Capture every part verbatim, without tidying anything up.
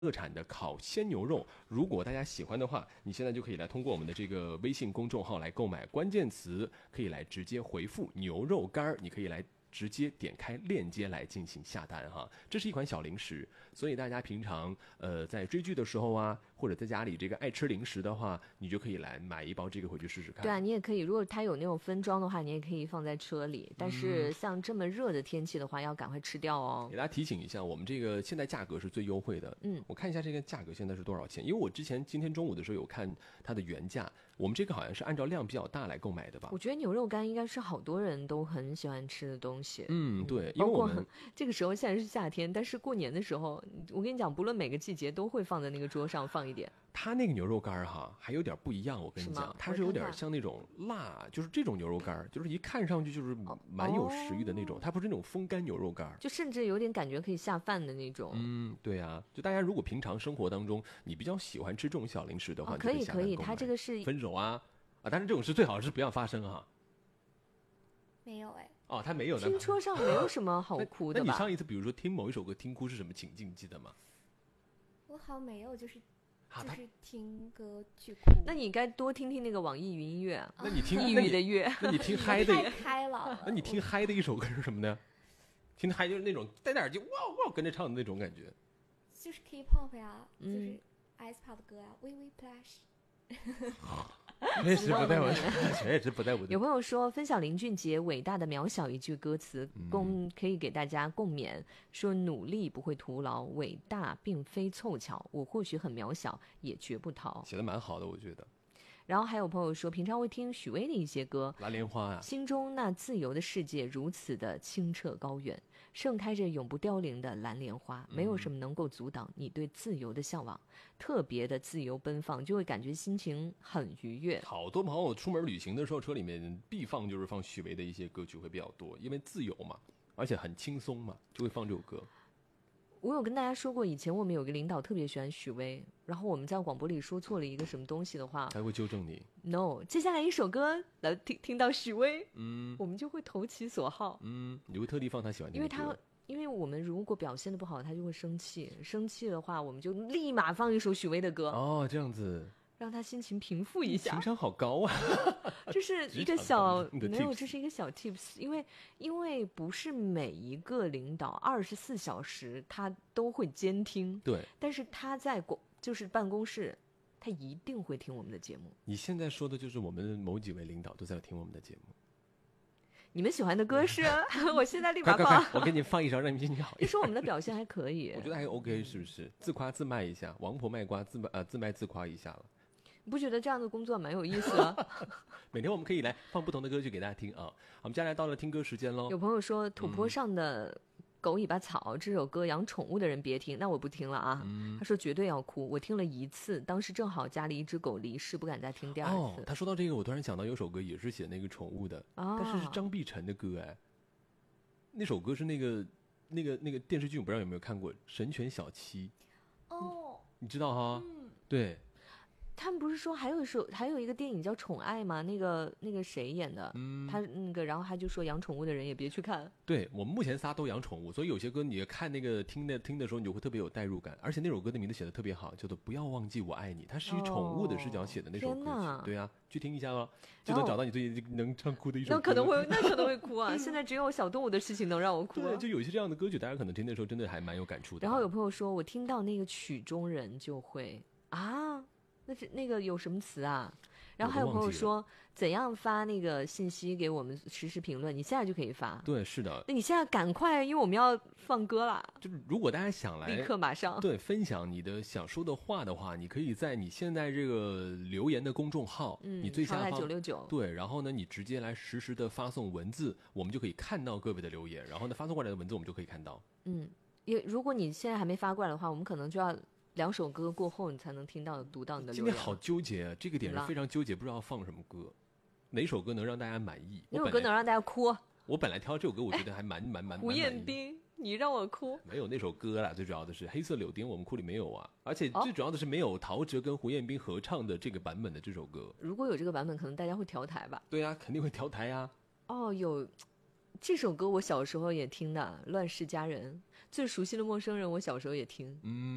特产的烤鲜牛肉，如果大家喜欢的话，你现在就可以来通过我们的这个微信公众号来购买，关键词可以来直接回复牛肉干，你可以来直接点开链接来进行下单哈。这是一款小零食，所以大家平常呃在追剧的时候啊，或者在家里这个爱吃零食的话，你就可以来买一包这个回去试试看。 对啊，你也可以，如果它有那种分装的话，你也可以放在车里。但是像这么热的天气的话，要赶快吃掉哦。 给大家提醒一下，我们这个现在价格是最优惠的。 嗯， 我看一下这个价格现在是多少钱，因为我之前今天中午的时候有看它的原价，我们这个好像是按照量比较大来购买的吧。 我觉得牛肉干应该是好多人都很喜欢吃的东西。 嗯，对，因为我们这个时候现在是夏天，但是过年的时候，我跟你讲，不论每个季节都会放在那个桌上放一点。 它那个牛肉干哈还有点不一样，我跟你讲，它是有点像那种辣，就是这种牛肉干，就是一看上去就是蛮有食欲的那种，哦、它不是那种风干牛肉干， 就甚至有点感觉可以下饭的那种。 嗯，对啊，就大家如果平常生活当中你比较喜欢吃这种小零食的话， 哦、可以可以，它这个是分手啊啊，但是这种事最好是不要发生哈。 没有哎。 哦，他没有的。 听车上没有什么好哭的吧？ 那你上一次比如说听某一首歌听哭是什么情境，记得吗？ 我好像没有，就是。 啊、 就是听歌去哭， 那你该多听听那个网易云音乐。 那你听抑郁的乐， 那你听嗨的太开了。 那你听嗨的一首歌是什么呢？听嗨就是那种戴戴耳机哇哇跟着唱的那种感觉。 就是 K-pop 呀， 嗯、 就是 aespa 的歌呀 ，We We Plash。 确实不在我，确实不在我。 有朋友说分享林俊杰伟大的渺小一句歌词，共可以给大家共勉，说努力不会徒劳，伟大并非凑巧，我或许很渺小，也绝不逃。 写的蛮好的，我觉得。 然后还有朋友说，平常会听许巍的一些歌， 蓝莲花啊， 心中那自由的世界如此的清澈高远，盛开着永不凋零的蓝莲花，没有什么能够阻挡你对自由的向往，特别的自由奔放，就会感觉心情很愉悦。 好多朋友出门旅行的时候，车里面必放就是放许巍的一些歌曲会比较多，因为自由嘛，而且很轻松嘛，就会放这首歌。 我有跟大家说过，以前我们有个领导特别喜欢许巍，然后我们在广播里说错了一个什么东西的话， 他会纠正你。 No， 接下来一首歌来听听到许巍， 嗯， 我们就会投其所好， 嗯，你会特地放他喜欢的歌， 因为他，因为我们如果表现的不好，他就会生气，生气的话，我们就立马放一首许巍的歌。 哦，这样子。 让他心情平复一下， 情商好高啊！ 这是一个小没有，这是一个小 tips， 因为因为不是每一个领导二十四小时他都会监听， 对， 但是他在就是办公室，他一定会听我们的节目。 你现在说的就是我们某几位领导都在听我们的节目。 你们喜欢的歌是？我现在立马放，快快快我给你放一首，让你心情好一点。 就说我们的表现还可以， 我觉得还 OK， 是不是？自夸自卖一下，王婆卖瓜，自卖呃自卖自夸一下了。 你不觉得这样的工作蛮有意思的？ 每天我们可以来放不同的歌曲给大家听啊。我们接下来到了听歌时间喽。 有朋友说土坡上的狗尾巴草、嗯、这首歌养宠物的人别听，那我不听了啊、嗯、他说绝对要哭，我听了一次，当时正好家里一只狗离世，不敢再听第二次、 哦、他说到这个我突然想到有首歌也是写那个宠物的、哦、但是是张碧晨的歌哎，那首歌是那个那个那个电视剧，我不知道有没有看过《神犬小七》 哦， 你知道哈、 嗯、 对， 他们不是说还有一首还有一个电影叫《宠爱》吗？那个那个谁演的？嗯，他那个，然后他就说养宠物的人也别去看。 对，我们目前仨都养宠物，所以有些歌你看那个听的听的时候，你就会特别有代入感。而且那首歌的名字写的特别好，叫做《不要忘记我爱你》，它是以宠物的视角写的那首歌曲。 哦、 对啊，去听一下吧，就能找到你最近能唱哭的一首歌。 那可能会，那可能会哭啊！现在只有小动物的事情能让我哭、啊。 对，就有一些这样的歌曲，大家可能听的时候真的还蛮有感触的。 然后有朋友说，我听到那个曲中人就会啊。那是那个有什么词啊？然后还有朋友说怎样发那个信息给我们实时评论，你现在就可以发。 对，是的。 那你现在赶快，因为我们要放歌啦。 就是如果大家想来立刻马上对分享你的想说的话的话，你可以在你现在这个留言的公众号，嗯，你最下方九六九对，然后呢，你直接来实时的发送文字，我们就可以看到各位的留言，然后呢，发送过来的文字我们就可以看到。 嗯，因为如果你现在还没发过来的话，我们可能就要。两首歌过后，你才能听到、读到你的留言。 今天好纠结啊，这个点是非常纠结，不知道放什么歌，哪首歌能让大家满意？ 哪首歌能让大家哭？ 我本来挑这首歌，我觉得还蛮蛮蛮。 胡彦斌，你让我哭。 没有那首歌啦，最主要的是《黑色柳丁》，我们库里没有啊，而且最主要的是没有陶喆跟胡彦斌合唱的这个版本的这首歌。 如果有这个版本，可能大家会调台吧？ 对啊，肯定会调台啊。 哦，有。这首歌我小时候也听的，《乱世佳人》，最熟悉的陌生人，我小时候也听。 嗯。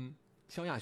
萧亚